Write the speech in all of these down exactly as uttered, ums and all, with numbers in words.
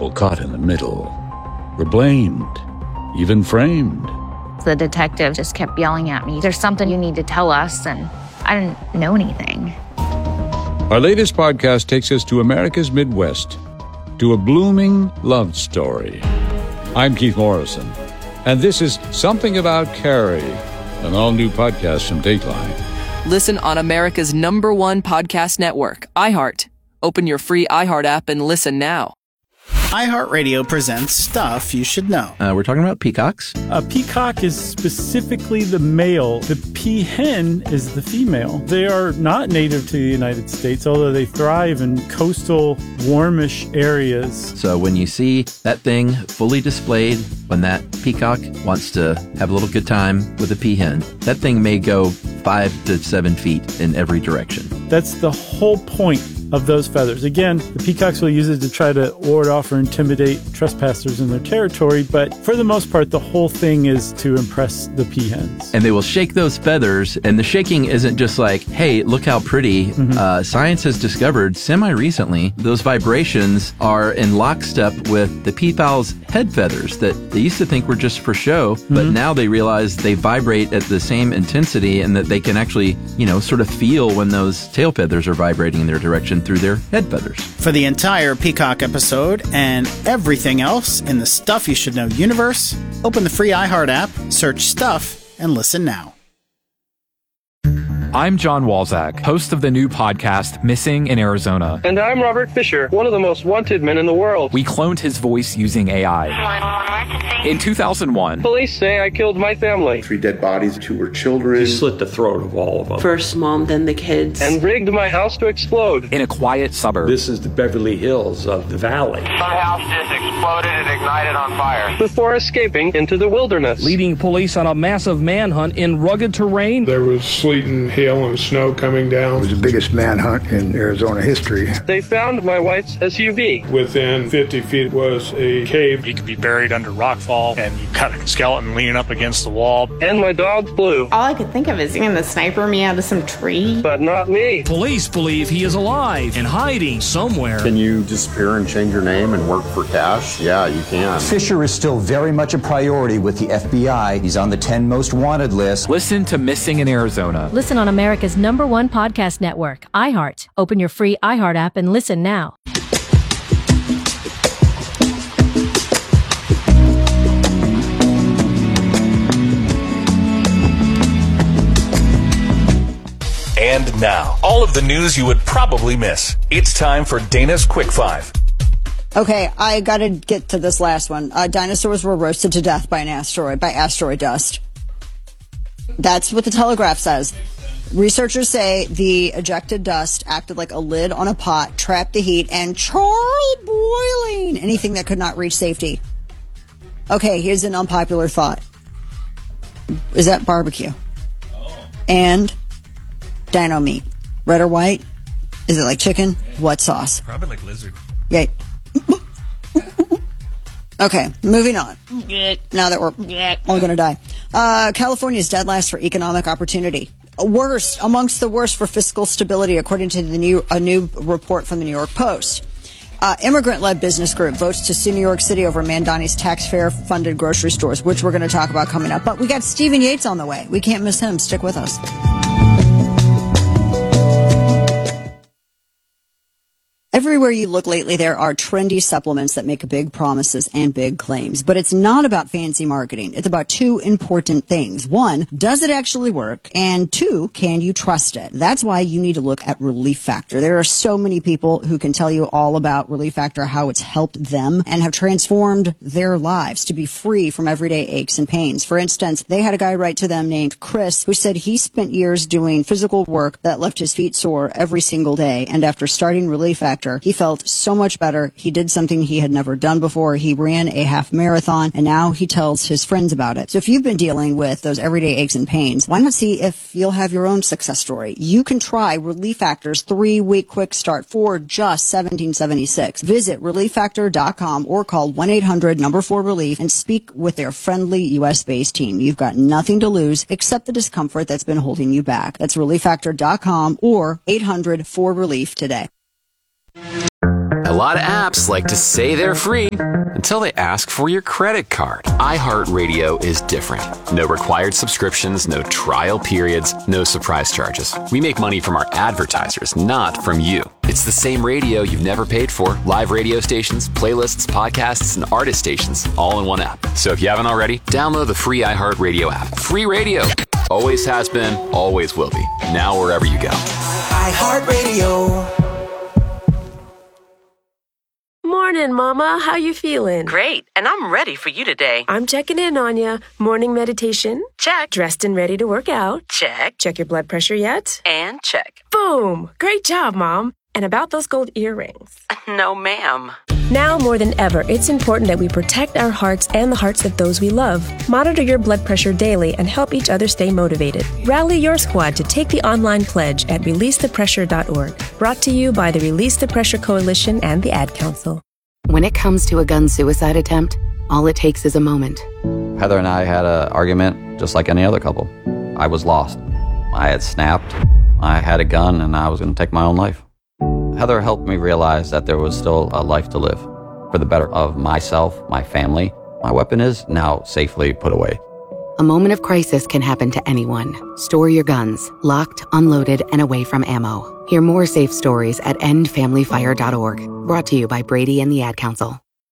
people caught in the middle were blamed, even framed. The detective just kept yelling at me, "There's something you need to tell us," and I didn't know anything. Our latest podcast takes us to America's Midwest, to a blooming love story. I'm Keith Morrison, and this is Something About Carrie, an all-new podcast from Dateline. Listen on America's number one podcast network, iHeart. Open your free iHeart app and listen now. iHeartRadio presents Stuff You Should Know. Uh, we're talking about peacocks. A peacock is specifically the male. The peahen is the female. They are not native to the United States, although they thrive in coastal, warmish areas. So when you see that thing fully displayed, when that peacock wants to have a little good time with a peahen, that thing may go five to seven feet in every direction. That's the whole point of those feathers. Again, the peacocks will use it to try to ward off or intimidate trespassers in their territory, but for the most part, the whole thing is to impress the peahens. And they will shake those feathers, and the shaking isn't just like, hey, look how pretty. Mm-hmm. Uh, science has discovered semi-recently those vibrations are in lockstep with the peafowl's head feathers that they used to think were just for show, mm-hmm. but now they realize they vibrate at the same intensity and that they can actually, you know, sort of feel when those tail feathers are vibrating in their direction through their head feathers. For the entire Peacock episode and everything else in the Stuff You Should Know universe, open the free iHeart app, search Stuff, and listen now. I'm John Walzak, host of the new podcast, Missing in Arizona. And I'm Robert Fisher, one of the most wanted men in the world. We cloned his voice using A I. In two thousand one, police say I killed my family. Three dead bodies, two were children. He slit the throat of all of them. First mom, then the kids. And rigged my house to explode. In a quiet suburb. This is the Beverly Hills of the valley. My house just exploded and ignited on fire. Before escaping into the wilderness. Leading police on a massive manhunt in rugged terrain. There was sleet and hail and snow coming down. It was the biggest manhunt in Arizona history. They found my wife's S U V. Within fifty feet was a cave. He could be buried under rockfall, and you got a skeleton leaning up against the wall. And my dog Blue. All I could think of is seeing the sniper me out of some tree. But not me. Police believe he is alive and hiding somewhere. Can you disappear and change your name and work for cash? Yeah, you can. Fisher is still very much a priority with the F B I. He's on the ten most wanted list. Listen to Missing in Arizona. Listen on America's number one podcast network, iHeart. Open your free iHeart app and listen now. And now, all of the news you would probably miss. It's time for Dana's Quick Five. Okay, I gotta get to this last one. Uh, dinosaurs were roasted to death by an asteroid, by asteroid dust. That's what the Telegraph says. Researchers say the ejected dust acted like a lid on a pot, trapped the heat, and charbroiling anything that could not reach safety. Okay, here's an unpopular thought. Is that barbecue? And dino meat. Red or white? Is it like chicken? What sauce? Probably like lizard. Yay. Okay, moving on. Now that we're all going to die. Uh, California's dead last for economic opportunity. Worst, amongst the worst for fiscal stability, according to the new a new report from the New York Post. Uh, immigrant-led business group votes to sue New York City over Mandani's taxpayer-funded grocery stores, which we're going to talk about coming up. But we got Stephen Yates on the way. We can't miss him. Stick with us. Everywhere you look lately, there are trendy supplements that make big promises and big claims. But it's not about fancy marketing. It's about two important things. One, does it actually work? And two, can you trust it? That's why you need to look at Relief Factor. There are so many people who can tell you all about Relief Factor, how it's helped them and have transformed their lives to be free from everyday aches and pains. For instance, they had a guy write to them named Chris who said he spent years doing physical work that left his feet sore every single day. And after starting Relief Factor, he felt so much better. He did something he had never done before. He ran a half marathon, and now he tells his friends about it. So if you've been dealing with those everyday aches and pains, why not see if you'll have your own success story? You can try Relief Factor's three-week quick start for just seventeen seventy-six. Visit relief factor dot com or call one eight hundred number four relief and speak with their friendly U S-based team. You've got nothing to lose except the discomfort that's been holding you back. That's relief factor dot com or eight hundred four relief today. A lot of apps like to say they're free until they ask for your credit card. iHeartRadio is different. No required subscriptions, no trial periods, no surprise charges. We make money from our advertisers, not from you. It's the same radio you've never paid for. Live radio stations, playlists, podcasts, and artist stations, all in one app. So if you haven't already, download the free iHeartRadio app. Free radio. Always has been, always will be. Now wherever you go. iHeartRadio. Morning, Mama. How you feeling? Great, and I'm ready for you today. I'm checking in on you. Morning meditation? Check. Dressed and ready to work out? Check. Check your blood pressure yet? And check. Boom! Great job, Mom. And about those gold earrings? No, ma'am. Now more than ever, it's important that we protect our hearts and the hearts of those we love. Monitor your blood pressure daily and help each other stay motivated. Rally your squad to take the online pledge at release the pressure dot org. Brought to you by the Release the Pressure Coalition and the Ad Council. When it comes to a gun suicide attempt, all it takes is a moment. Heather and I had an argument just like any other couple. I was lost. I had snapped. I had a gun and I was going to take my own life. Heather helped me realize that there was still a life to live for the better of myself, my family. My weapon is now safely put away. A moment of crisis can happen to anyone. Store your guns, locked, unloaded, and away from ammo. Hear more safe stories at end family fire dot org. Brought to you by Brady and the Ad Council.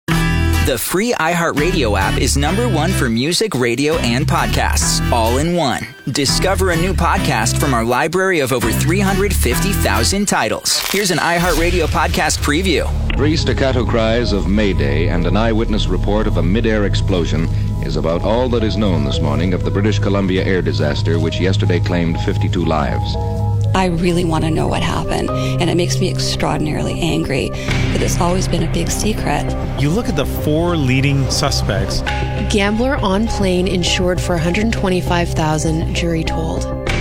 The free iHeartRadio app is number one for music, radio, and podcasts, all in one. Discover a new podcast from our library of over three hundred fifty thousand titles. Here's an iHeartRadio podcast preview. Three staccato cries of Mayday and an eyewitness report of a mid-air explosion is about all that is known this morning of the British Columbia air disaster, which yesterday claimed fifty-two lives. I really want to know what happened, and it makes me extraordinarily angry that it's always been a big secret. You look at the four leading suspects. Gambler on plane insured for one hundred twenty-five thousand dollars, jury told.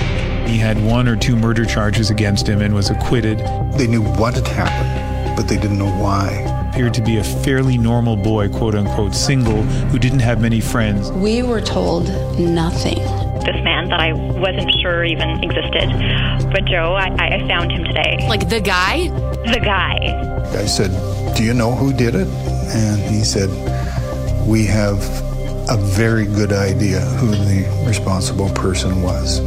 He had one or two murder charges against him and was acquitted. They knew what had happened, but they didn't know why. Appeared to be a fairly normal boy, quote-unquote, single, who didn't have many friends. We were told nothing. This man that I wasn't sure even existed. But Joe, I, I found him today. Like the guy? The guy. I said, do you know who did it? And he said, we have a very good idea who the responsible person was.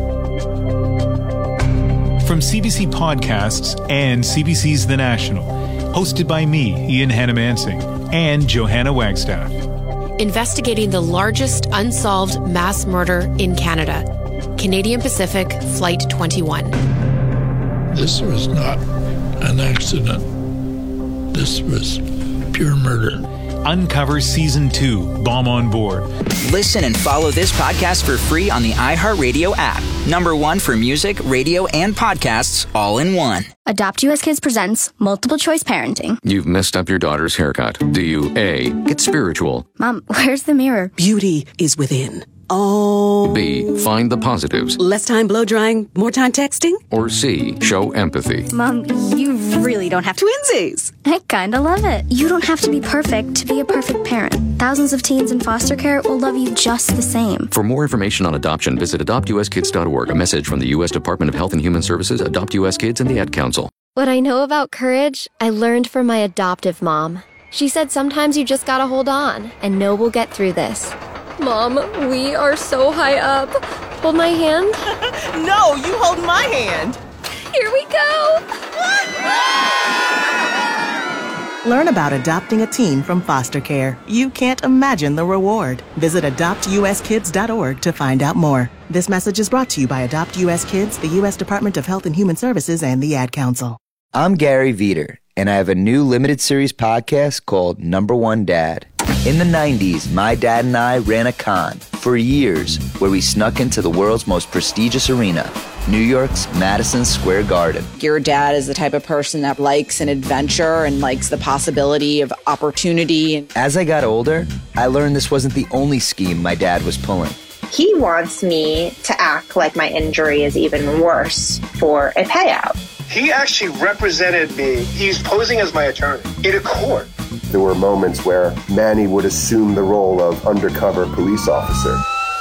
From C B C Podcasts and C B C's The National, hosted by me, Ian Hannamansing, and Johanna Wagstaff. Investigating the largest unsolved mass murder in Canada. Canadian Pacific Flight twenty-one. This was not an accident. This was pure murder. Uncover Season two, Bomb on Board. Listen and follow this podcast for free on the iHeartRadio app. Number one for music, radio, and podcasts, all in one. Adopt U S Kids presents Multiple Choice Parenting. You've messed up your daughter's haircut. Do you A, get spiritual? Mom, where's the mirror? Beauty is within. Oh. B, find the positives. Less time blow drying, more time texting? Or C, show empathy. Mom, you really don't have to. Twinsies! I kinda love it. You don't have to be perfect to be a perfect parent. Thousands of teens in foster care will love you just the same. For more information on adoption, visit adopt u s kids dot org. A message from the U S Department of Health and Human Services, Adopt U S Kids, and the Ad Council. What I know about courage, I learned from my adoptive mom. She said sometimes you just gotta hold on and know we'll get through this. Mom, we are so high up. Hold my hand. No, you hold my hand. Here we go. Learn about adopting a teen from foster care. You can't imagine the reward. Visit adopt u s kids dot org to find out more. This message is brought to you by Adopt U S Kids, the U S Department of Health and Human Services, and the Ad Council. I'm Gary Veter, and I have a new limited series podcast called Number One Dad. In the nineties, my dad and I ran a con for years where we snuck into the world's most prestigious arena, New York's Madison Square Garden. Your dad is the type of person that likes an adventure and likes the possibility of opportunity. As I got older, I learned this wasn't the only scheme my dad was pulling. He wants me to act like my injury is even worse for a payout. He actually represented me. He's posing as my attorney in a court. There were moments where Manny would assume the role of undercover police officer.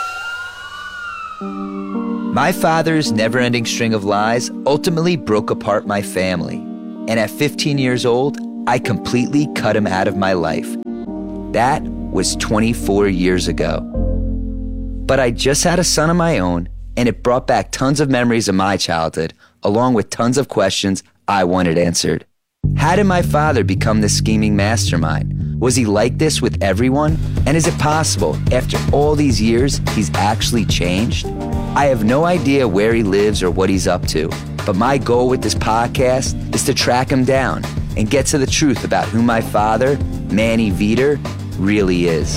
My father's never-ending string of lies ultimately broke apart my family. And at fifteen years old, I completely cut him out of my life. That was twenty-four years ago. But I just had a son of my own, and it brought back tons of memories of my childhood, along with tons of questions I wanted answered. How did my father become this scheming mastermind? Was he like this with everyone? And is it possible, after all these years, he's actually changed? I have no idea where he lives or what he's up to, but my goal with this podcast is to track him down and get to the truth about who my father, Manny Veter, really is.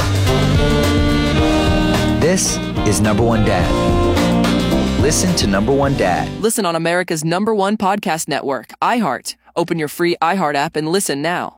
This is Number One Dad. Listen to Number One Dad. Listen on America's number one podcast network, iHeart. Open your free iHeart app and listen now.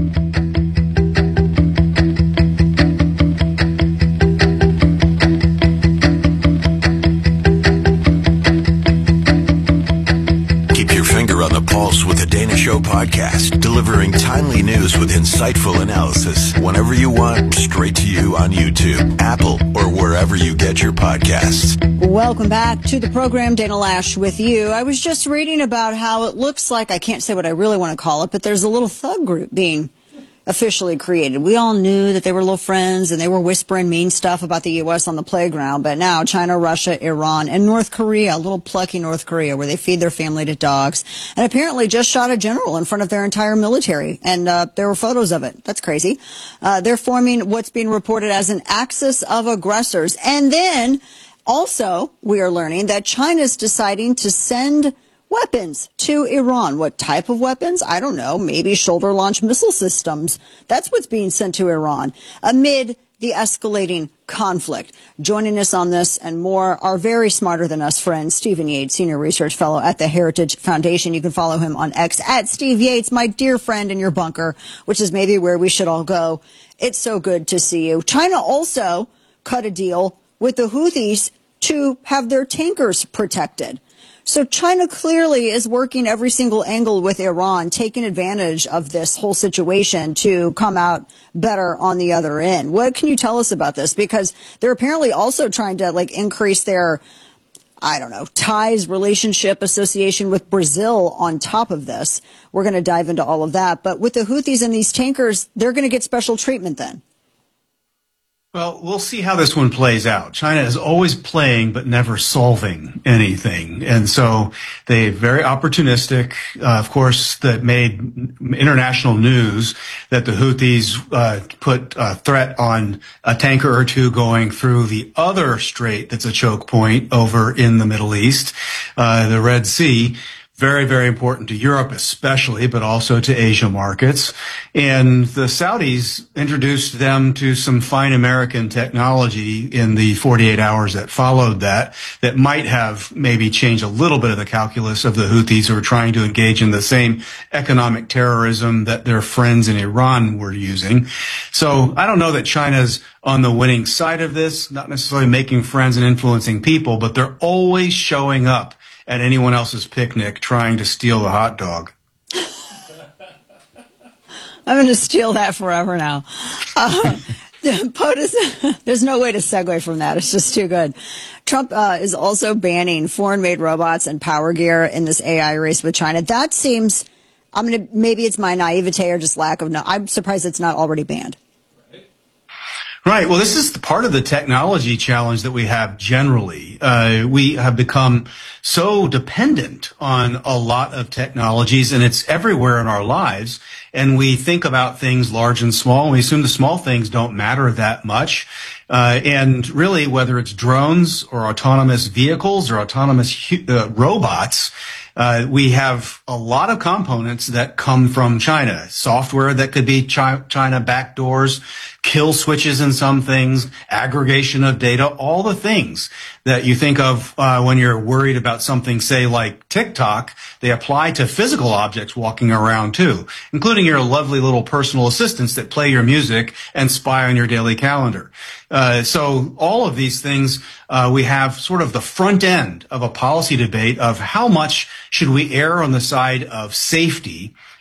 On the pulse with the Dana Show podcast, delivering timely news with insightful analysis whenever you want, straight to you on YouTube, Apple, or wherever you get your podcasts. Welcome back to the program. Dana Lash with you. I was just reading about how it looks like, I can't say what I really want to call it, but there's a little thug group being officially created. We all knew that they were little friends and they were whispering mean stuff about the U S on the playground, but now China, Russia, Iran, and North Korea, little plucky North Korea, where they feed their family to dogs, and apparently just shot a general in front of their entire military, and uh, there were photos of it. That's crazy. Uh, they're forming what's being reported as an axis of aggressors, and then also we are learning that China's deciding to send weapons to Iran. What type of weapons? I don't know. Maybe shoulder-launched missile systems. That's what's being sent to Iran amid the escalating conflict. Joining us on this and more, our very smarter than us friend, Stephen Yates, Senior Research Fellow at the Heritage Foundation. You can follow him on X at Steve Yates, my dear friend in your bunker, which is maybe where we should all go. It's so good to see you. China also cut a deal with the Houthis to have their tankers protected. So China clearly is working every single angle with Iran, taking advantage of this whole situation to come out better on the other end. What can you tell us about this? Because they're apparently also trying to like increase their, I don't know, ties, relationship, association with Brazil on top of this. We're going to dive into all of that. But with the Houthis and these tankers, they're going to get special treatment then. Well, we'll see how this one plays out. China is always playing but never solving anything. And so they're very opportunistic. Uh, of course, that made international news that the Houthis uh, put a threat on a tanker or two going through the other strait that's a choke point over in the Middle East, uh, the Red Sea. Very, very important to Europe especially, but also to Asia markets. And the Saudis introduced them to some fine American technology in the forty-eight hours that followed that, that might have maybe changed a little bit of the calculus of the Houthis who are trying to engage in the same economic terrorism that their friends in Iran were using. So I don't know that China's on the winning side of this, not necessarily making friends and influencing people, but they're always showing up at anyone else's picnic trying to steal the hot dog. I'm going to steal that forever now. Uh, POTUS, there's no way to segue from that. It's just too good. Trump uh, is also banning foreign-made robots and power gear in this A I race with China. That seems, I'm going to, maybe it's my naivete or just lack of, no, I'm surprised it's not already banned. Right. Well, this is part of the technology challenge that we have generally. Uh, we have become so dependent on a lot of technologies, and it's everywhere in our lives. And we think about things large and small, and we assume the small things don't matter that much. Uh, and really, whether it's drones or autonomous vehicles or autonomous uh, robots, Uh, we have a lot of components that come from China. Software that could be Chi- China backdoors, kill switches in some things, aggregation of data, all the things that you think of uh, when you're worried about something, say, like TikTok, they apply to physical objects walking around too, including your lovely little personal assistants that play your music and spy on your daily calendar. Uh, so all of these things, uh, we have sort of the front end of a policy debate of how much should we err on the side of safety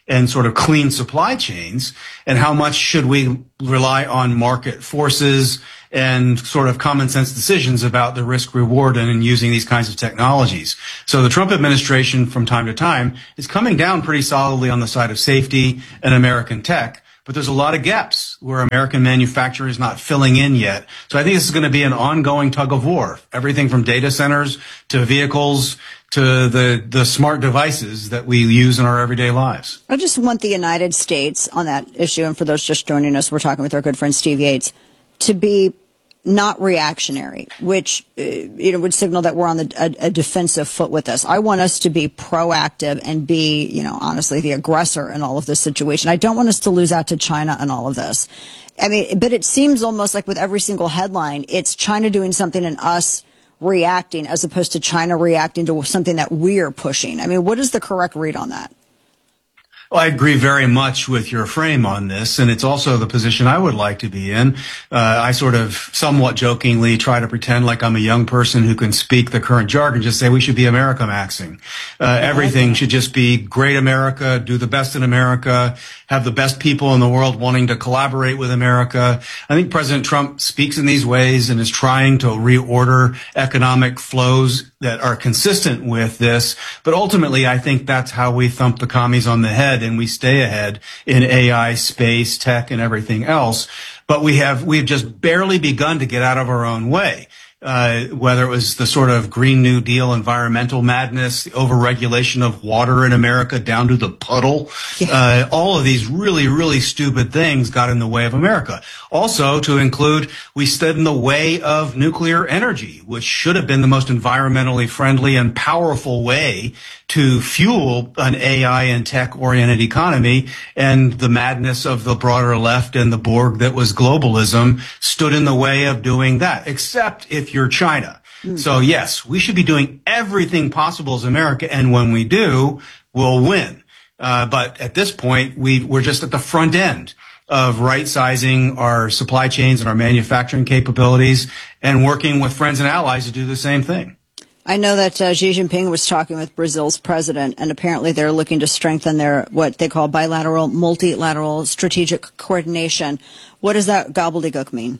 and sort of clean supply chains, and how much should we rely on market forces and sort of common sense decisions about the risk reward and in using these kinds of technologies. So the Trump administration from time to time is coming down pretty solidly on the side of safety and American tech, but there's a lot of gaps where American manufacturing is not filling in yet. So I think this is going to be an ongoing tug of war. Everything from data centers to vehicles to the, the smart devices that we use in our everyday lives. I just want the United States on that issue, and for those just joining us, we're talking with our good friend Steve Yates, to be not reactionary, which uh, you know would signal that we're on the, a, a defensive foot with this. I want us to be proactive and be, you know, honestly, the aggressor in all of this situation. I don't want us to lose out to China in all of this. I mean, but it seems almost like with every single headline, it's China doing something and us reacting as opposed to China reacting to something that we're pushing. I mean, what is the correct read on that? Well, I agree very much with your frame on this, and it's also the position I would like to be in. Uh, I sort of somewhat jokingly try to pretend like I'm a young person who can speak the current jargon, just say we should be America maxing. Uh, everything should just be great America, do the best in America, have the best people in the world wanting to collaborate with America. I think President Trump speaks in these ways and is trying to reorder economic flows that are consistent with this. But ultimately, I think that's how we thump the commies on the head and we stay ahead in A I, space, tech, and everything else. But we have, we've just barely begun to get out of our own way. Uh, whether it was the sort of Green New Deal environmental madness, the overregulation of water in America down to the puddle, yeah. uh, all of these really, really stupid things got in the way of America. Also, to include, we stood in the way of nuclear energy, which should have been the most environmentally friendly and powerful way to fuel an A I and tech-oriented economy, and the madness of the broader left and the Borg that was globalism stood in the way of doing that, except if you're China. Mm-hmm. So, yes, we should be doing everything possible as America, and when we do, we'll win. Uh, but at this point, we, we're just at the front end of right-sizing our supply chains and our manufacturing capabilities and working with friends and allies to do the same thing. I know that uh, Xi Jinping was talking with Brazil's president, and apparently they're looking to strengthen their what they call bilateral, multilateral strategic coordination. What does that gobbledygook mean?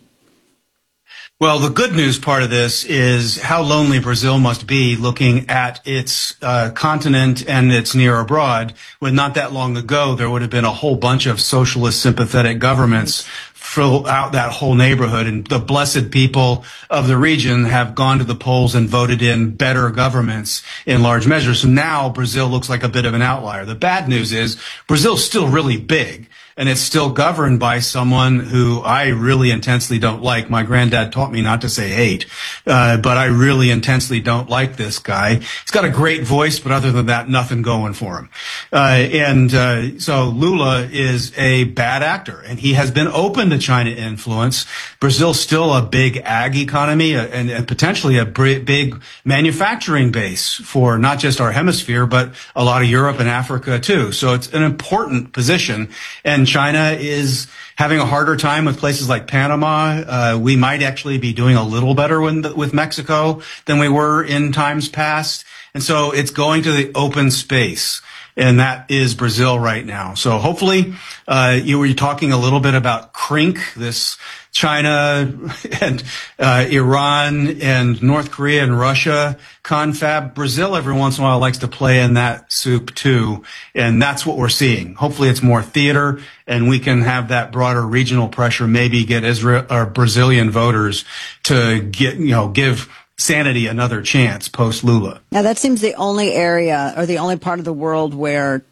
Well, the good news part of this is how lonely Brazil must be looking at its uh, continent and its near abroad, when not that long ago there would have been a whole bunch of socialist sympathetic governments throughout that whole neighborhood, and the blessed people of the region have gone to the polls and voted in better governments in large measure. So now Brazil looks like a bit of an outlier. The bad news is Brazil's still really big, and it's still governed by someone who I really intensely don't like. My granddad taught me not to say hate, uh, but I really intensely don't like this guy. He's got a great voice, but other than that, nothing going for him. Uh, and uh, so Lula is a bad actor, and he has been open to China influence. Brazil's still a big ag economy uh, and, and potentially a big manufacturing base for not just our hemisphere, but a lot of Europe and Africa too. So it's an important position. And China is having a harder time with places like Panama. Uh, we might actually be doing a little better with, with Mexico than we were in times past. And so it's going to the open space. And that is Brazil right now. So hopefully, uh, you were talking a little bit about C R I N C, this China and uh, Iran and North Korea and Russia confab. Brazil every once in a while likes to play in that soup too. And that's what we're seeing. Hopefully it's more theater and we can have that broader regional pressure, maybe get Israel or Brazilian voters to get, you know, give sanity another chance post Lula. Now that seems the only area or the only part of the world where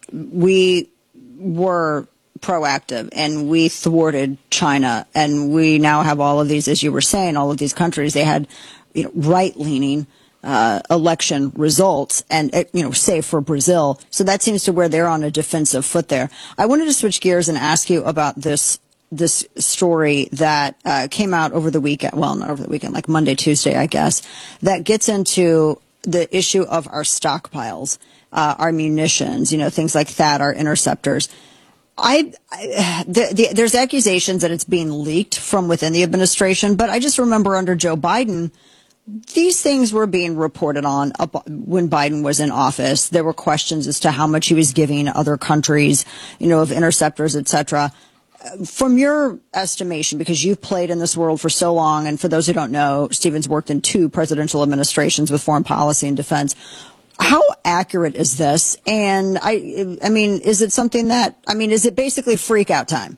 we were proactive and we thwarted China, and we now have all of these, as you were saying, all of these countries, they had, you know, right-leaning uh, election results, and, you know, save for Brazil. So that seems to where they're on a defensive foot there. I wanted to switch gears and ask you about this this story that uh, came out over the weekend, well, not over the weekend, like Monday, Tuesday, I guess, that gets into the issue of our stockpiles, uh, our munitions, you know, things like that, our interceptors. I, I the, the, there's accusations that it's being leaked from within the administration, but I just remember under Joe Biden, these things were being reported on up when Biden was in office. There were questions as to how much he was giving other countries, you know, of interceptors, et cetera. From your estimation, because you've played in this world for so long, and for those who don't know, Stephen's worked in two presidential administrations with foreign policy and defense. How accurate is this? And I, I mean, is it something that, I mean, is it basically freak out time?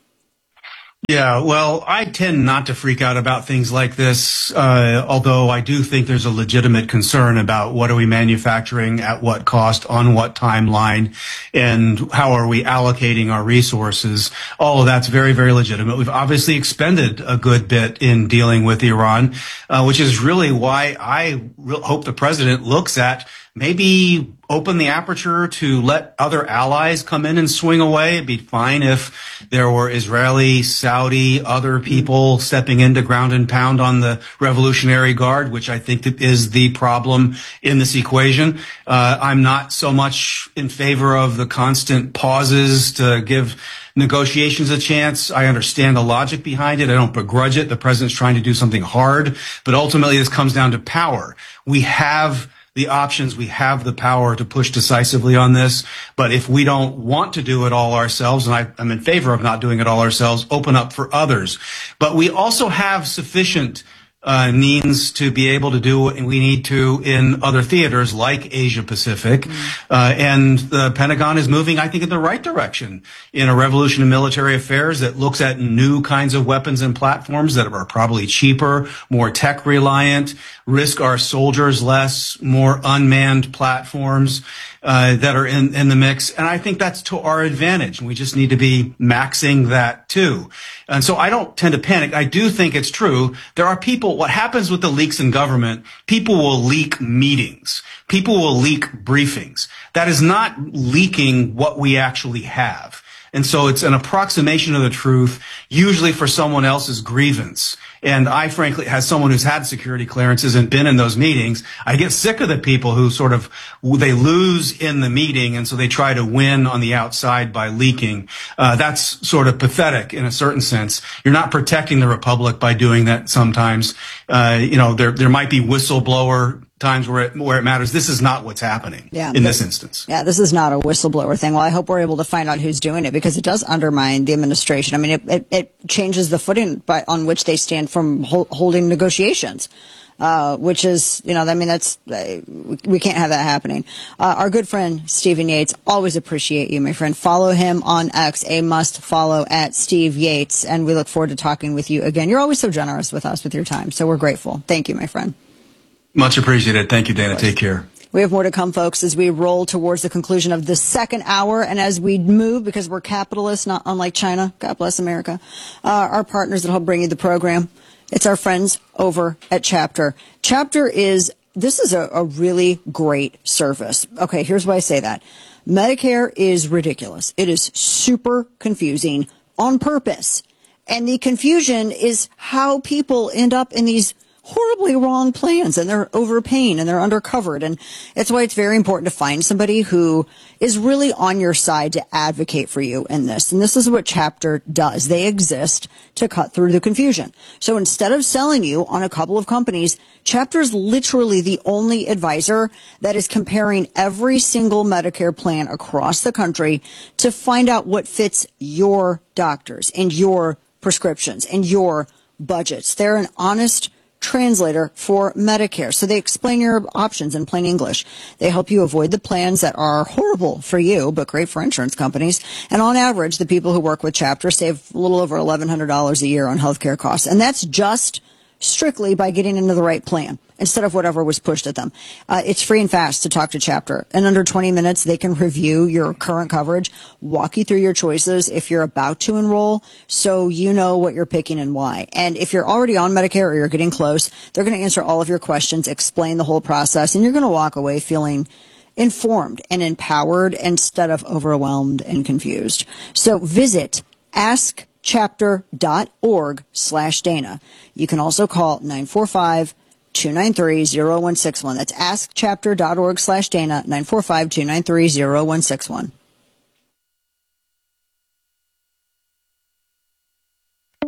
Yeah, well, I tend not to freak out about things like this, uh, although I do think there's a legitimate concern about what are we manufacturing, at what cost, on what timeline, and how are we allocating our resources. All of that's very, very legitimate. We've obviously expended a good bit in dealing with Iran, uh, which is really why I re- hope the president looks at maybe open the aperture to let other allies come in and swing away. It'd be fine if there were Israeli, Saudi, other people stepping in to ground and pound on the Revolutionary Guard, which I think is the problem in this equation. Uh, I'm not so much in favor of the constant pauses to give negotiations a chance. I understand the logic behind it. I don't begrudge it. The president's trying to do something hard, but ultimately this comes down to power. We have the options. We have the power to push decisively on this. But if we don't want to do it all ourselves, and I, I'm in favor of not doing it all ourselves, open up for others. But we also have sufficient uh, means to be able to do what we need to in other theaters like Asia Pacific. Mm-hmm. Uh, and the Pentagon is moving, I think, in the right direction in a revolution in military affairs that looks at new kinds of weapons and platforms that are probably cheaper, more tech reliant, risk our soldiers less, more unmanned platforms uh, that are in, in the mix. And I think that's to our advantage. And we just need to be maxing that too. And so I don't tend to panic. I do think it's true. There are people, what happens with the leaks in government, people will leak meetings. People will leak briefings. That is not leaking what we actually have. And so it's an approximation of the truth, usually for someone else's grievance. And I, frankly, as someone who's had security clearances and been in those meetings, I get sick of the people who sort of, they lose in the meeting, and so they try to win on the outside by leaking. Uh, that's sort of pathetic in a certain sense. You're not protecting the republic by doing that sometimes. Uh, you know, there, there might be whistleblower times where it, where it matters. This is not what's happening yeah, in this instance. Yeah, this is not a whistleblower thing. Well, I hope we're able to find out who's doing it, because it does undermine the administration. I mean, it, it, it changes the footing by, on which they stand from hold, holding negotiations, uh, which is, you know, I mean, that's, uh, we can't have that happening. Uh, our good friend, Stephen Yates, always appreciate you, my friend. Follow him on X, a must follow at Steve Yates. And we look forward to talking with you again. You're always so generous with us with your time. So we're grateful. Thank you, my friend. Much appreciated. Thank you, Dana. Take care. We have more to come, folks, as we roll towards the conclusion of the second hour. And as we move, because we're capitalists, not unlike China, God bless America, uh, our partners that help bring you the program, it's our friends over at Chapter. Chapter is, this is a, a really great service. Okay, here's why I say that. Medicare is ridiculous. It is super confusing on purpose. And the confusion is how people end up in these horribly wrong plans, and they're overpaying and they're undercovered. And it's why it's very important to find somebody who is really on your side to advocate for you in this. And this is what Chapter does. They exist to cut through the confusion. So instead of selling you on a couple of companies, Chapter is literally the only advisor that is comparing every single Medicare plan across the country to find out what fits your doctors and your prescriptions and your budgets. They're an honest translator for Medicare. So they explain your options in plain English. They help you avoid the plans that are horrible for you, but great for insurance companies. And on average, the people who work with Chapter save a little over eleven hundred dollars a year on healthcare costs. And that's just strictly by getting into the right plan instead of whatever was pushed at them. Uh, it's free and fast to talk to Chapter. In under twenty minutes, they can review your current coverage, walk you through your choices if you're about to enroll, so you know what you're picking and why. And if you're already on Medicare or you're getting close, they're going to answer all of your questions, explain the whole process, and you're going to walk away feeling informed and empowered instead of overwhelmed and confused. So visit ask chapter dot org slash Dana. You can also call nine four five, two nine three, zero one six one. That's ask chapter dot org slash Dana, nine four five, two nine three, zero one six one.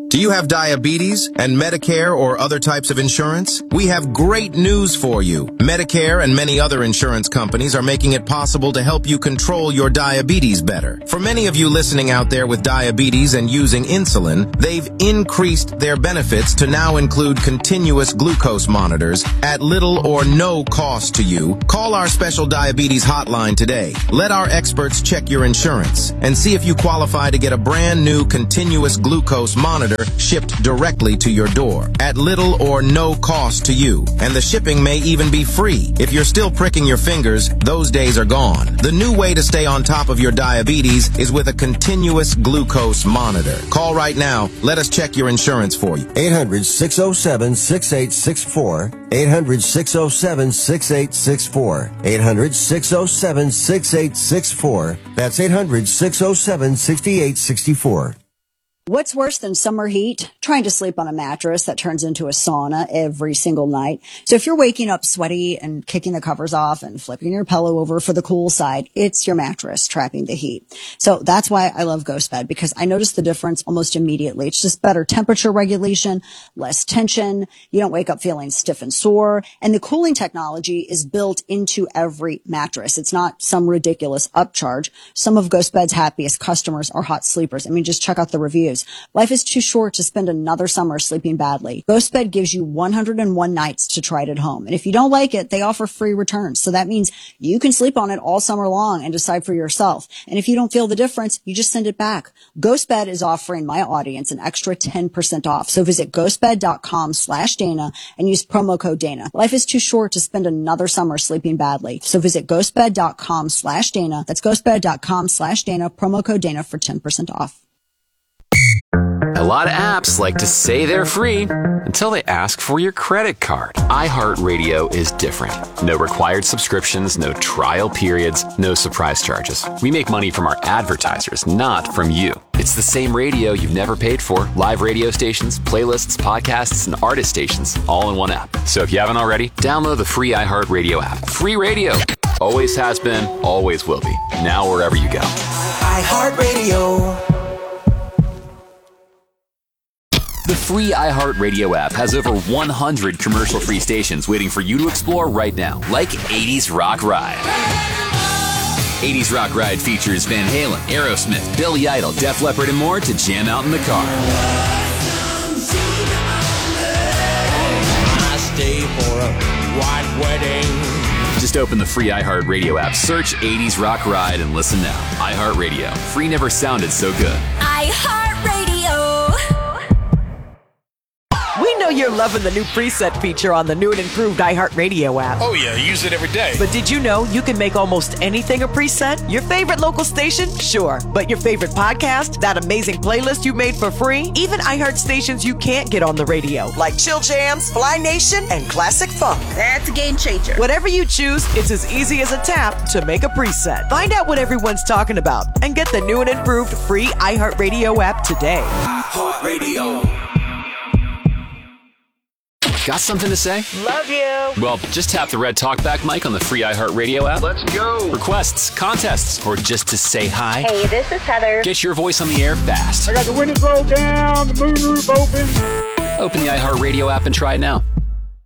Do you have diabetes and Medicare or other types of insurance? We have great news for you. Medicare and many other insurance companies are making it possible to help you control your diabetes better. For many of you listening out there with diabetes and using insulin, they've increased their benefits to now include continuous glucose monitors at little or no cost to you. Call our special diabetes hotline today. Let our experts check your insurance and see if you qualify to get a brand new continuous glucose monitor shipped directly to your door at little or no cost to you. And the shipping may even be free. If you're still pricking your fingers, those days are gone. The new way to stay on top of your diabetes is with a continuous glucose monitor. Call right now. Let us check your insurance for you. eight hundred, six oh seven, six eight six four. eight hundred, six oh seven, six eight six four. eight hundred, six oh seven, six eight six four. That's eight hundred, six oh seven, six eight six four. What's worse than summer heat? Trying to sleep on a mattress that turns into a sauna every single night. So if you're waking up sweaty and kicking the covers off and flipping your pillow over for the cool side, it's your mattress trapping the heat. So that's why I love GhostBed, because I notice the difference almost immediately. It's just better temperature regulation, less tension. You don't wake up feeling stiff and sore. And the cooling technology is built into every mattress. It's not some ridiculous upcharge. Some of GhostBed's happiest customers are hot sleepers. I mean, just check out the reviews. Life is too short to spend another summer sleeping badly. GhostBed gives you one hundred one nights to try it at home. And if you don't like it, they offer free returns. So that means you can sleep on it all summer long and decide for yourself. And if you don't feel the difference, you just send it back. GhostBed is offering my audience an extra ten percent off. So visit ghostbed.com slash Dana and use promo code Dana. Life is too short to spend another summer sleeping badly. So visit ghostbed.com slash Dana. That's ghostbed.com slash Dana, promo code Dana for ten percent off. A lot of apps like to say they're free until they ask for your credit card. iHeartRadio is different. No required subscriptions, no trial periods, no surprise charges. We make money from our advertisers, not from you. It's the same radio you've never paid for. Live radio stations, playlists, podcasts, and artist stations, all in one app. So if you haven't already, download the free iHeartRadio app. Free radio. Always has been, always will be. Now wherever you go. iHeartRadio. The free iHeartRadio app has over one hundred commercial-free stations waiting for you to explore right now, like eighties Rock Ride. eighties Rock Ride features Van Halen, Aerosmith, Billy Idol, Def Leppard, and more to jam out in the car. I stay for a white wedding. Just open the free iHeartRadio app, search eighties Rock Ride, and listen now. iHeartRadio. Free never sounded so good. iHeartRadio. We know you're loving the new preset feature on the new and improved iHeartRadio app. Oh yeah, I use it every day. But did you know you can make almost anything a preset? Your favorite local station? Sure. But your favorite podcast? That amazing playlist you made for free? Even iHeart stations you can't get on the radio, like Chill Jams, Fly Nation, and Classic Funk. That's a game changer. Whatever you choose, it's as easy as a tap to make a preset. Find out what everyone's talking about and get the new and improved free iHeartRadio app today. iHeartRadio. Got something to say? Love you. Well, just tap the red talkback mic on the free iHeartRadio app. Let's go. Requests, contests, or just to say hi. Hey, this is Heather. Get your voice on the air fast. I got the windows rolled down, the moonroof open. Open the iHeartRadio app and try it now.